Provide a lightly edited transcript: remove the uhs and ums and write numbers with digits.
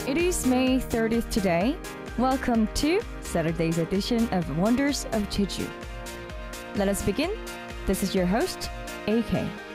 It is May 30th today. Welcome to Saturday's edition of Wonders of Jeju. Let us begin. This is your host, AK.